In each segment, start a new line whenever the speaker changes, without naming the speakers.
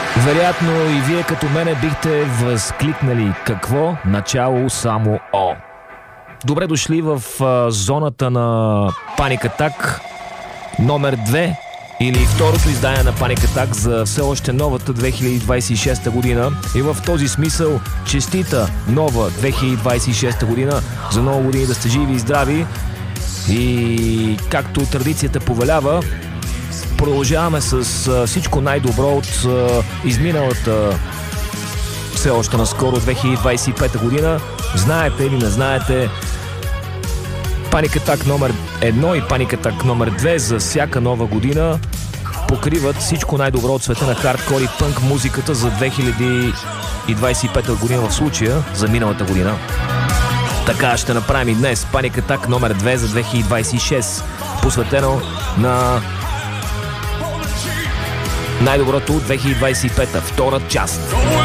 Вероятно и вие като мене бихте възкликнали какво? Начало само О. Добре дошли в зоната на Panic Attack номер 2 или второто издание на Panic Attack за все още новата 2026 година. И в този смисъл честита нова 2026 година, за много години да сте живи и здрави. И както традицията повелява, продължаваме с всичко най-добро от изминалата все още наскоро 2025 година. Знаете или не знаете, Panic Attack номер 1 и Panic Attack номер 2 за всяка нова година покриват всичко най-добро от света на хардкор и пънк музиката за 2025 година, в случая за миналата година. Така ще направим и днес Panic Attack номер 2 за 2026, посветено на най-доброто от 2025, втора част.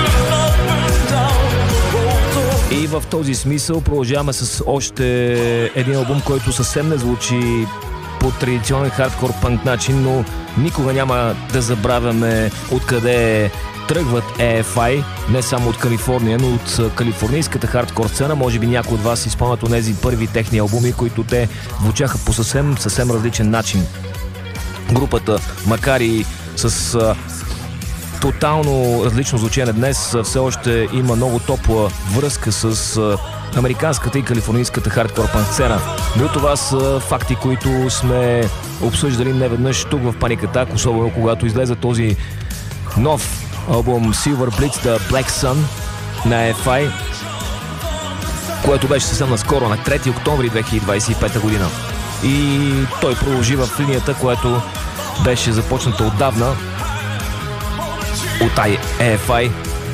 И в този смисъл продължаваме с още един албум, който съвсем не звучи по традиционен хардкор пънк начин, но никога няма да забравяме откъде тръгват EFI, не само от Калифорния, но от калифорнийската хардкор сцена. Може би някои от вас си спомнят от тези първи техни албуми, които те звучаха по съвсем различен начин. Групата, макар и с тотално различно звучение днес, все още има много топла връзка с американската и калифорнийската хардкор пънк сцена. Но това са факти, които сме обсъждали неведнъж тук в Panic Attack, особено когато излезе този нов албум Silver Blitz The Black Sun на EFI, което беше съвсем наскоро, на 3 октомври 2025 година. И той продължи в линията, която беше започната отдавна от EFI,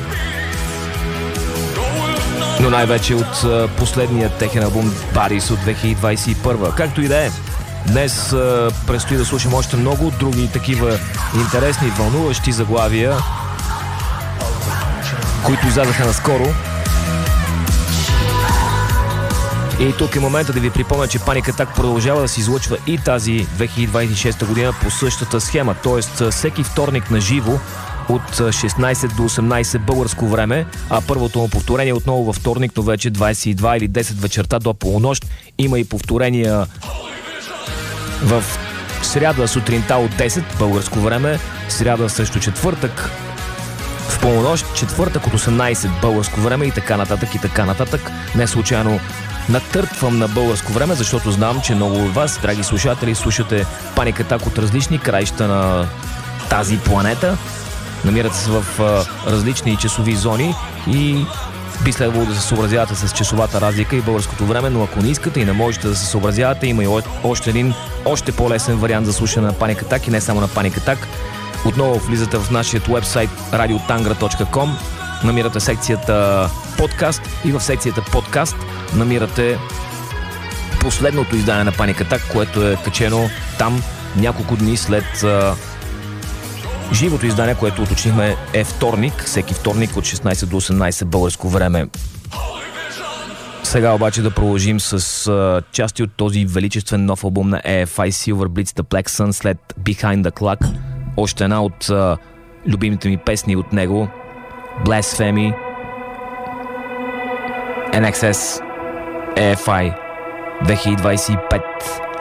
но най-вече от последния техен албум Bodies от 2021. Както и да е, днес предстои да слушам още много други такива интересни, вълнуващи заглавия, които излязаха наскоро. И тук е момента да ви припомня, че Panic Attack продължава да се излъчва и тази 2026 година по същата схема, т.е. всеки вторник на живо от 16 до 18 българско време, а първото му повторение отново във вторник, но вече 22 или 10 вечерта до полунощ. Има и повторения в сряда сутринта от 10 българско време, сряда срещу четвъртък в полунощ, четвъртък от 18 българско време и така нататък и така нататък. Не случайно натъртвам на българско време, защото знам, че много от вас, драги слушатели, слушате Panic Attack от различни краища на тази планета. Намирате се в различни часови зони и би следвало да се съобразявате с часовата разлика и българското време, но ако не искате и не можете да се съобразявате, има и още един, още по-лесен вариант за слушане на Panic Attack и не само на Panic Attack. Отново влизате в нашия уебсайт radiotangra.com, намирате секцията подкаст и в секцията подкаст намирате последното издание на Panic Attack, което е качено там няколко дни след живото издание, което уточнихме е вторник, всеки вторник от 16 до 18 българско време. Сега обаче да продължим с части от този величествен нов албум на EFI Silver Blitz The Black Sun след Behind the Clock. Още една от любимите ми песни от него, Blasphemy, NXS, EFI 2025.